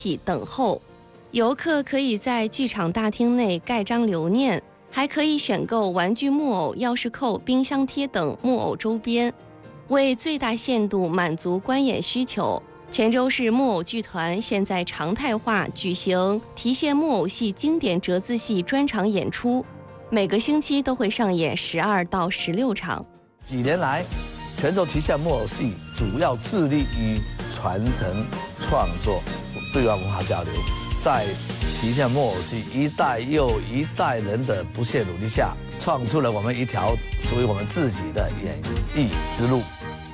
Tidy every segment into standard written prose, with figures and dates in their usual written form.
等候。游客可以在剧场大厅内盖章留念，还可以选购玩具木偶、钥匙扣、冰箱贴等木偶周边。为最大限度满足观演需求，泉州市木偶剧团现在常态化举行提线木偶戏经典折子戏专场演出，每个星期都会上演12到16场。 几年来，泉州提线木偶戏主要致力于传承创作、对外文化交流。在提线木偶戏一代又一代人的不懈努力下，创出了我们一条属于我们自己的演艺之路。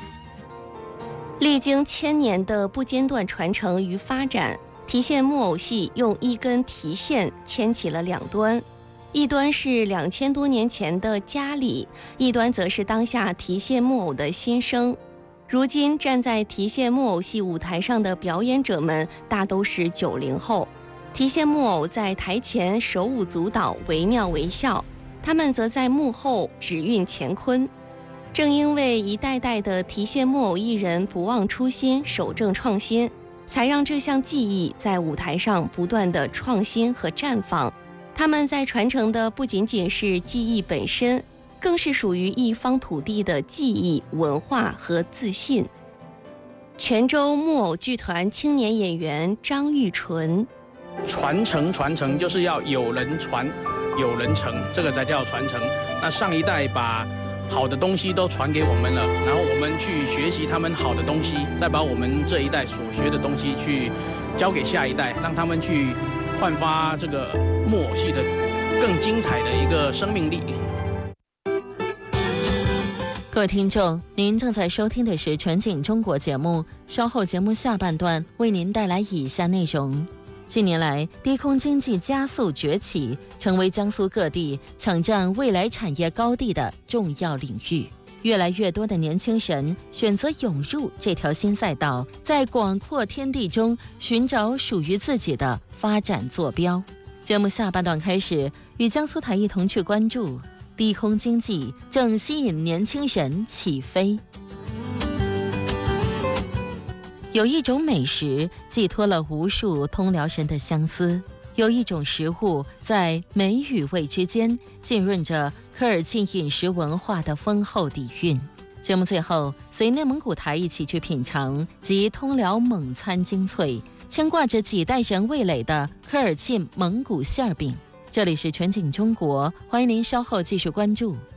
历经1000年的不间断传承与发展，提线木偶戏用一根提线牵起了两端，一端是2000多年前的家里，一端则是当下提线木偶的新生。如今站在提线木偶戏舞台上的表演者们大都是90后，提线木偶在台前手舞足蹈，惟妙惟肖，他们则在幕后指运乾坤。正因为一代代的提线木偶艺人不忘初心，守正创新，才让这项技艺在舞台上不断的创新和绽放。他们在传承的不仅仅是技艺本身，更是属于一方土地的技艺、文化和自信。泉州木偶剧团青年演员张玉纯： 传承就是要有人传，有人承，这个才叫传承。那上一代把好的东西都传给我们了，然后我们去学习他们好的东西，再把我们这一代所学的东西去交给下一代，让他们去焕发这个木偶戏的更精彩的一个生命力。 各位听众，您正在收听的是全景中国节目，稍后节目下半段为您带来以下内容。近年来，低空经济加速崛起，成为江苏各地抢占未来产业高地的重要领域。越来越多的年轻人选择涌入这条新赛道，在广阔天地中寻找属于自己的发展坐标。节目下半段开始，与江苏台一同去关注低空经济正吸引年轻人起飞。有一种美食寄托了无数通辽人的相思，有一种食物在美与味之间浸润着科尔沁饮食文化的丰厚底蕴。节目最后，随内蒙古台一起去品尝集通辽蒙餐精粹、牵挂着几代人味蕾的科尔沁蒙古馅饼。这里是全景中国，欢迎您稍后继续关注。